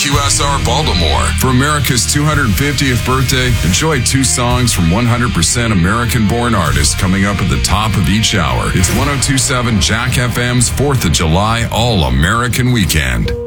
QSR Baltimore. For America's 250th birthday, enjoy two songs from 100% American-born artists coming up at the top of each hour. It's 102.7 Jack FM's 4th of July All-American Weekend.